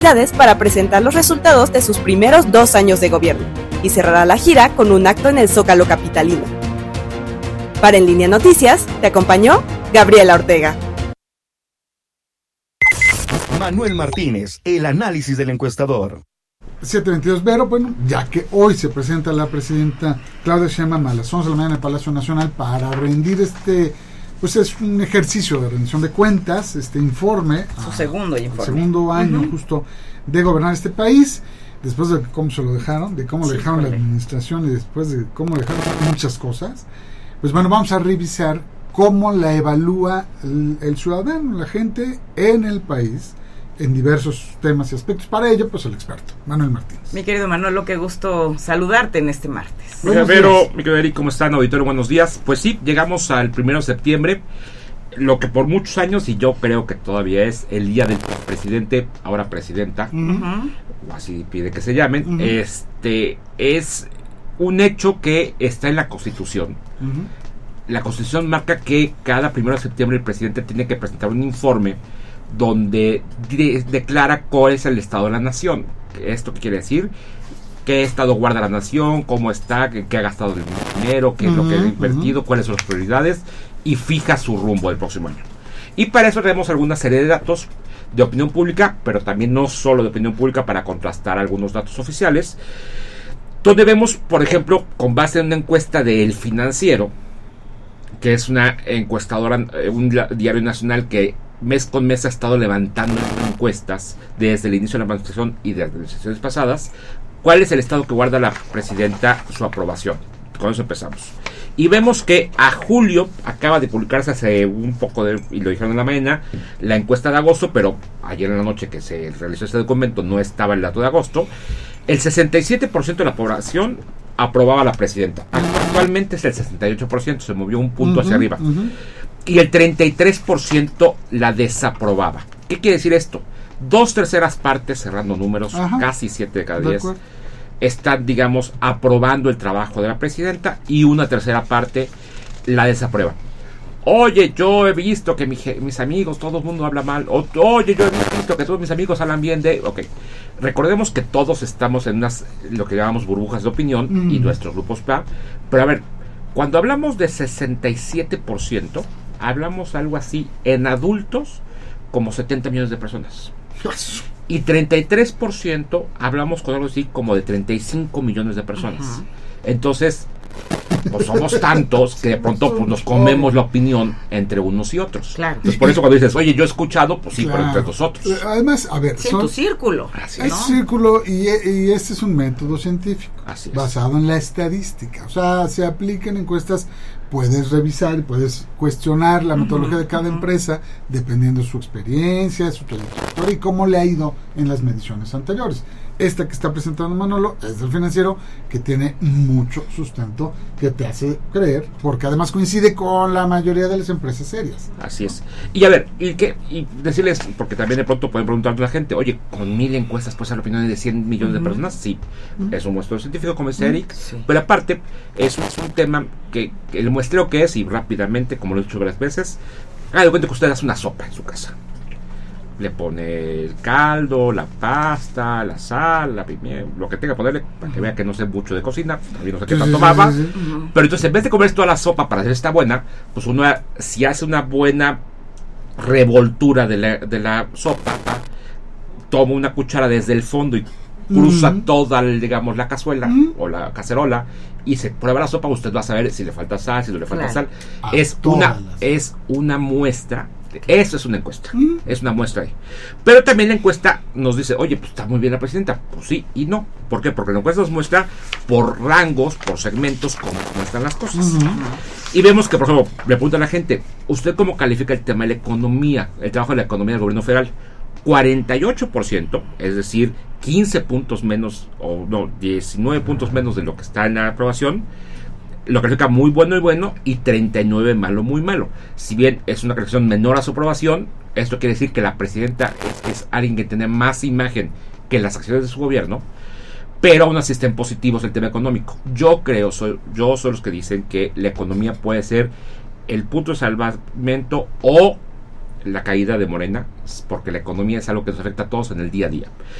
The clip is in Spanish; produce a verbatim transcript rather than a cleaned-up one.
para presentar los resultados de sus primeros dos años de gobierno y cerrará la gira con un acto en el Zócalo capitalino. Para En Línea Noticias, te acompañó Gabriela Ortega. Manuel Martínez, el análisis del encuestador. siete veintidós, Vero, bueno, ya que hoy se presenta la presidenta Claudia Sheinbaum a las once de la mañana en el Palacio Nacional para rendir este, pues es un ejercicio de rendición de cuentas, este informe. Su segundo informe. Segundo año uh-huh. justo de gobernar este país, después de cómo se lo dejaron, de cómo sí, lo dejaron vale. la administración y después de cómo dejaron muchas cosas. Pues bueno, vamos a revisar cómo la evalúa el, el ciudadano, la gente en el país, en diversos temas y aspectos. Para ello, pues el experto, Manuel Martínez. Mi querido Manolo, qué gusto saludarte en este martes. Hola, Vero, mi querido Eric, ¿cómo están? Auditorio, buenos días. Pues sí, llegamos al primero de septiembre, lo que por muchos años, y yo creo que todavía es el día del presidente, ahora presidenta, uh-huh. o así pide que se llamen, uh-huh. este es un hecho que está en la Constitución. Uh-huh. La Constitución marca que cada primero de septiembre el presidente tiene que presentar un informe donde de, declara cuál es el estado de la nación. ¿Esto qué quiere decir? ¿Qué estado guarda la nación? ¿Cómo está? ¿Qué, qué ha gastado el dinero? ¿Qué es uh-huh, lo que ha invertido? Uh-huh. ¿Cuáles son las prioridades? Y fija su rumbo del próximo año. Y para eso tenemos alguna serie de datos de opinión pública, pero también no solo de opinión pública, para contrastar algunos datos oficiales, donde vemos, por ejemplo, con base en una encuesta de El Financiero, que es una encuestadora, un diario nacional que mes con mes ha estado levantando encuestas desde el inicio de la administración y de las administraciones pasadas. ¿Cuál es el estado que guarda la presidenta su aprobación? Con eso empezamos. Y vemos que a julio acaba de publicarse hace un poco de, y lo dijeron en la mañana, la encuesta de agosto, pero ayer en la noche que se realizó este documento no estaba el dato de agosto. El sesenta y siete por ciento de la población aprobaba a la presidenta. Actualmente es el sesenta y ocho por ciento, se movió un punto uh-huh, hacia arriba. Uh-huh. Y el treinta y tres por ciento la desaprobaba. ¿Qué quiere decir esto? Dos terceras partes, cerrando números, ajá, casi siete de cada diez, están, digamos, aprobando el trabajo de la presidenta, y una tercera parte la desaprueba. Oye, yo he visto que mi, mis amigos, todo el mundo habla mal. O, oye, yo he visto que todos mis amigos hablan bien de... Ok, recordemos que todos estamos en unas, lo que llamamos burbujas de opinión, mm. y nuestros grupos P A. Pero a ver, cuando hablamos de sesenta y siete por ciento, hablamos algo así en adultos como setenta millones de personas. Y treinta y tres por ciento hablamos con algo así como de treinta y cinco millones de personas. Uh-huh. Entonces, pues somos tantos que de pronto pues, nos comemos la opinión entre unos y otros. Claro. Entonces, por eso cuando dices, oye, yo he escuchado, pues sí, claro, pero entre nosotros. Además, a ver, sí, son, en tu círculo. Así es. ¿no? Círculo, y, y este es un método científico. Así es. Basado en la estadística. O sea, se aplican encuestas. Puedes revisar y puedes cuestionar la metodología uh-huh, de cada uh-huh. empresa dependiendo de su experiencia, su trayectoria y cómo le ha ido en las mediciones anteriores. Esta que está presentando Manolo es del Financiero, que tiene mucho sustento que te hace creer, porque además coincide con la mayoría de las empresas serias. Así es. Y a ver, y, que, y decirles, porque también de pronto pueden preguntarle a la gente, oye, con mil encuestas puedes dar la opinión de cien millones uh-huh. de personas. Sí, uh-huh. es un muestreo científico, como dice uh-huh. Eric, sí. Pero aparte es, es un tema que, que el muestreo que es, y rápidamente, como lo he dicho varias veces, haga de cuenta que usted hace una sopa en su casa. Le pone el caldo, la pasta, la sal, la pimienta, lo que tenga que ponerle, para que vea que no sé mucho de cocina, también no sé qué tanto tomaba. Sí, sí, sí. Pero entonces, en vez de comer toda la sopa para hacer esta buena, pues uno, si hace una buena revoltura de la, de la sopa, toma una cuchara desde el fondo y cruza uh-huh. toda, digamos, la cazuela uh-huh. o la cacerola, y se prueba la sopa. Usted va a saber si le falta sal, si no le falta claro. sal. A es una, las... es una muestra. Eso es una encuesta, mm. es una muestra ahí. Pero también la encuesta nos dice, oye, pues está muy bien la presidenta. Pues sí y no. ¿Por qué? Porque la encuesta nos muestra por rangos, por segmentos, cómo, cómo están las cosas. Mm-hmm. Y vemos que, por ejemplo, le pregunta a la gente, ¿usted cómo califica el tema de la economía, el trabajo de la economía del gobierno federal? cuarenta y ocho por ciento, es decir, quince puntos menos, o no, diecinueve puntos menos de lo que está en la aprobación, lo califica muy bueno y bueno, y treinta y nueve malo, muy malo. Si bien es una calificación menor a su aprobación, esto quiere decir que la presidenta es, es alguien que tiene más imagen que las acciones de su gobierno, pero aún así está en positivos el tema económico. Yo creo, soy, yo soy los que dicen que la economía puede ser el punto de salvamento o la caída de Morena, porque la economía es algo que nos afecta a todos en el día a día.